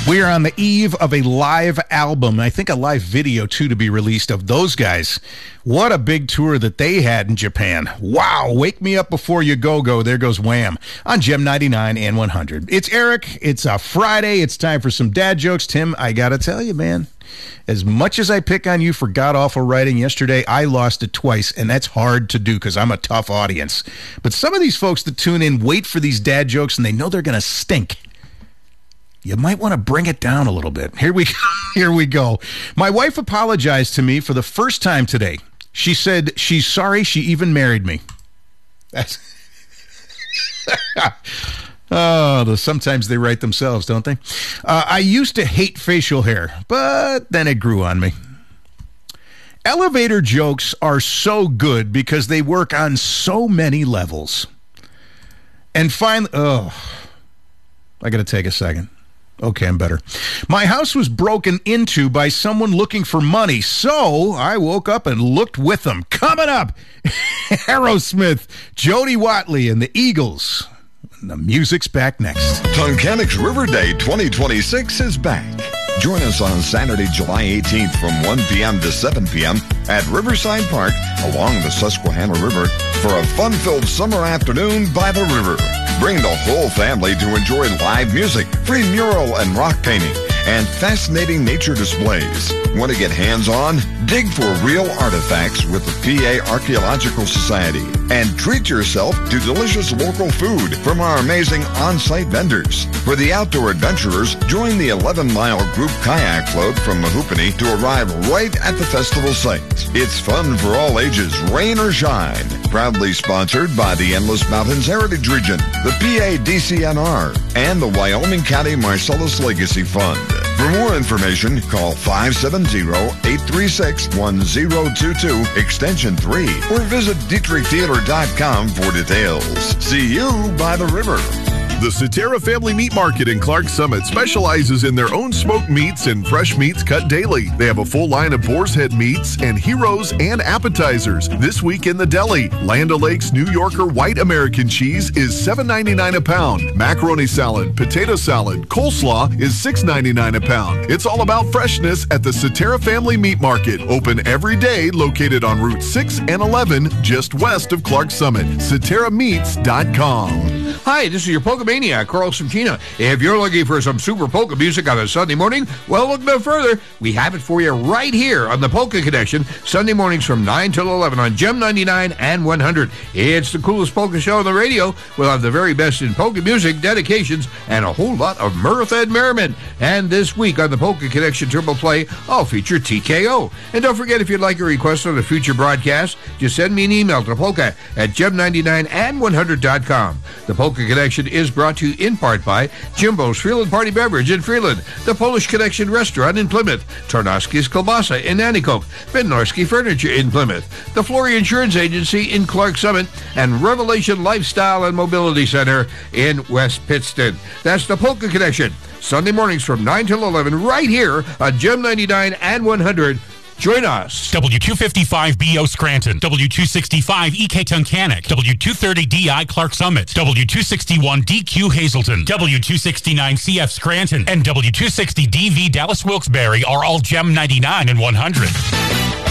We are on the eve of a live album, I think a live video, too, to be released of those guys. What a big tour that they had in Japan. Wow, Wake Me Up Before You Go. There goes Wham! On Gem 99 and 100. It's Eric. It's a Friday. It's time for some dad jokes. Tim, I got to tell you, man, as much as I pick on you for god-awful writing yesterday, I lost it twice, and that's hard to do because I'm a tough audience. But some of these folks that tune in wait for these dad jokes, and they know they're going to stink. You might want to bring it down a little bit. Here we go. My wife apologized to me for the first time today. She said she's sorry she even married me. That's sometimes they write themselves, don't they? I used to hate facial hair, but then it grew on me. Elevator jokes are so good because they work on so many levels. And finally, I got to take a second. Okay, I'm better. My house was broken into by someone looking for money, so I woke up and looked with them. Coming up, Aerosmith, Jody Watley, and the Eagles. And the music's back next. Tunkanik's River Day 2026 is back. Join us on Saturday, July 18th from 1 p.m. to 7 p.m. at Riverside Park along the Susquehanna River for a fun-filled summer afternoon by the river. Bring the whole family to enjoy live music, free mural and rock painting, and fascinating nature displays. Want to get hands-on? Dig for real artifacts with the PA Archaeological Society. And treat yourself to delicious local food from our amazing on-site vendors. For the outdoor adventurers, join the 11-mile group kayak float from Mahoopany to arrive right at the festival site. It's fun for all ages, rain or shine. Proudly sponsored by the Endless Mountains Heritage Region, the PA DCNR, and the Wyoming County Marcellus Legacy Fund. For more information, call 570-836-1022, extension 3, or visit DietrichTheater.com for details. See you by the river. The Cetera Family Meat Market in Clark Summit specializes in their own smoked meats and fresh meats cut daily. They have a full line of boar's head meats and heroes and appetizers. This week in the deli, Land O'Lakes New Yorker White American Cheese is $7.99 a pound. Macaroni salad, potato salad, coleslaw is $6.99 a pound. It's all about freshness at the Cetera Family Meat Market. Open every day, located on Route 6 and 11, just west of Clark Summit. CeteraMeats.com. Hi, this is your Polka Maniac, Carl Santina. If you're looking for some super polka music on a Sunday morning, well, look no further. We have it for you right here on the Polka Connection, Sunday mornings from 9 till 11 on Gem 99 and 100. It's the coolest polka show on the radio. We'll have the very best in polka music, dedications, and a whole lot of mirth and merriment. And this week on the Polka Connection Triple Play, I'll feature TKO. And don't forget, if you'd like a request on a future broadcast, just send me an email to polka@gem99and100.com. The Polka Connection is brought to you in part by Jimbo's Freeland Party Beverage in Freeland, the Polish Connection Restaurant in Plymouth, Tarnowski's Kielbasa in Nanticoke, Bednarski Furniture in Plymouth, the Flory Insurance Agency in Clark Summit, and Revelation Lifestyle and Mobility Center in West Pittston. That's the Polka Connection, Sunday mornings from 9 till 11 right here on Gem 99 and 100. Join us. W255BO Scranton, W265EK Tunkhannock, W230DI Clark Summit, W261DQ Hazleton, W269CF Scranton, and W260DV Dallas Wilkes-Barre are all Gem 99 and 100.